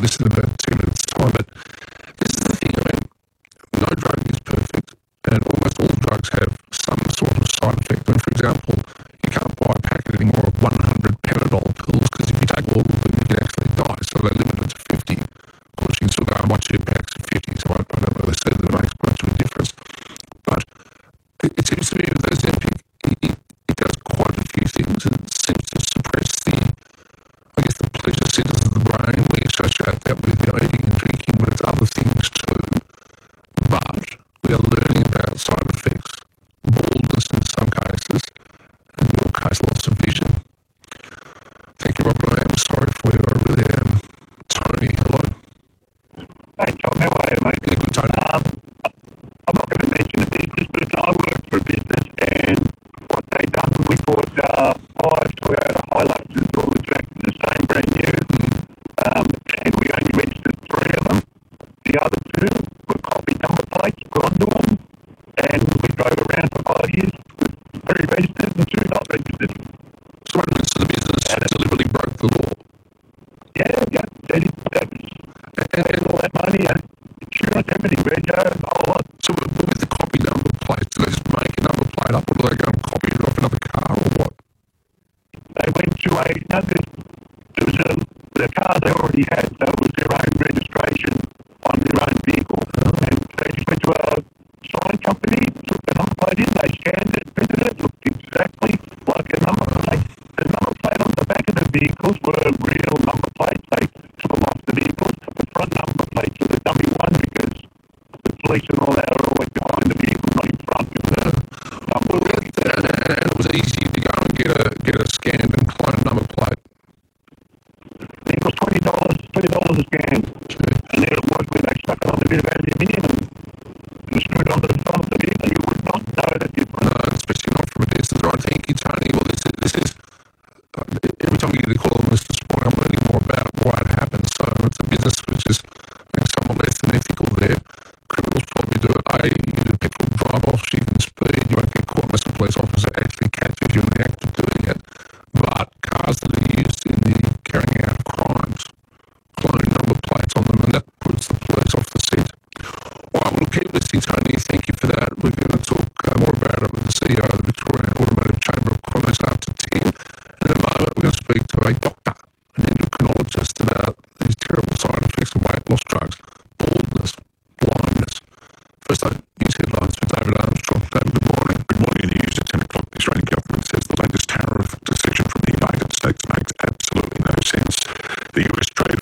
this in about 2 minutes' time, but this is the thing, I mean, no drug is perfect, and almost all drugs have some sort of side effect. I mean, for example, you can't buy a packet anymore of 100 Panadol pills, because if you take all of them, you can actually die, so they limit it to 50. Of course, you can still go and watch your packs of 50, so I don't really see that it makes much of a difference. But it seems to me with Ozempic, it does quite a few things. It seems to suppress the pleasure centers of the brain. We associate that with eating and drinking, but it's other things too. But we are learning about side effects, baldness in some cases, and in your case, loss of vision. Thank you, Robert. I am sorry for you. I really am. Tony, hello. Hey, Tom, how are you, mate? Yeah, good, Tony. I'm not going to mention the business, but I work for a business, and what they done, we bought 5 Toyota Hiluxes, all exactly the same, brand new, and we only registered 3 of them. The other 2 were copy number plates put onto them, and we drove around for 5 years with 3 registered and 2 not registered. So what happens to the business deliberately broke the law? Yeah, that's all that money and insurance, everything, rego, the whole lot. So with the copy number plate, do they just make a number plate up, or do they go and copy it off another car, or what? They went to the car they already had, so it was their own registration on their own vehicle. And they just went to a sign company, took the number plate in, they scanned it, printed it, looked exactly like a number plate. The number plate on the back of the vehicles were real number plates. They took them off the vehicles. The front number plates were the dummy one, because the police and all that are always behind the vehicle, not in front of the number. And it was easy to go and get a scanned and cloned number plate. It was $20 a scan. And then it was when they stuck it on a bit of aluminium and screwed it onto the front of the vehicle. You would not know the difference. No, especially not from a distance. Right, thank you, Tony. Well, this is every time you get a call on this morning, I'm learning more about why it happens. So it's a business which is somewhat less than ethical there. Criminals probably do it. You do petrol drive-offs, you can speed, you won't get caught unless the police officer actually catches you in the act of doing it. But cars that are used in the carrying out of crimes, cloning number plates on them, and that puts the police off the scent. All right, we'll keep listening, Tony. Thank you for that. We're going to talk more about it with the CEO of the Victorian Automotive Chamber of Commerce after 10. And in a moment, we're going to speak to a doctor, an endocrinologist, about these terrible side effects of weight loss drugs, baldness, blindness. First up, news headlines with David Armstrong. David, good morning. Good morning. In the news at 10 o'clock, the Australian government says the latest tariff decision from the United States makes absolutely no sense. The US Trade